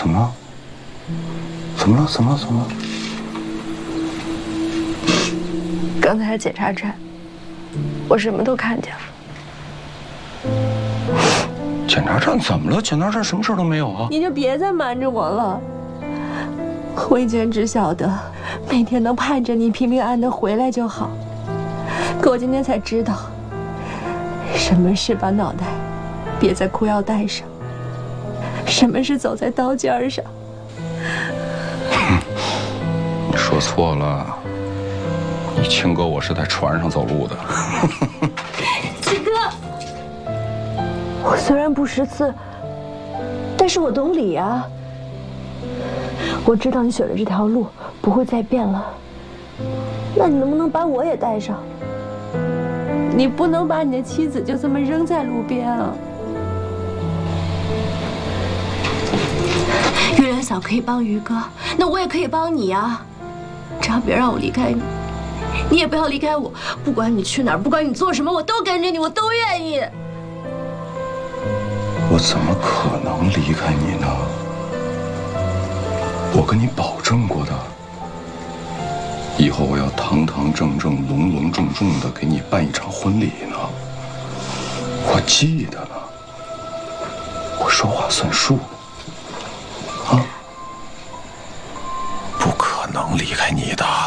怎么了？怎么了？怎么了？怎么了？ 刚才检查站，我什么都看见了。 检查站怎么了？检查站什么事都没有啊！ 你就别再瞒着我了。我以前只晓得每天能盼着你平平安安的回来就好，可我今天才知道，什么是把脑袋别在裤腰带上，什么是走在刀尖上。 你说错了，你亲哥我是在船上走路的。 七哥，我虽然不识字，但是我懂理啊。我知道你选的这条路不会再变了，那你能不能把我也带上？你不能把你的妻子就这么扔在路边啊！月亮嫂可以帮于哥，那我也可以帮你啊！只要别让我离开你，你也不要离开我。不管你去哪儿，不管你做什么，我都跟着你，我都愿意。 我怎么可能离开你呢？我跟你保证过的，以后我要堂堂正正、隆隆重重的给你办一场婚礼呢。我记得呢，我说话算数啊，不可能离开你的。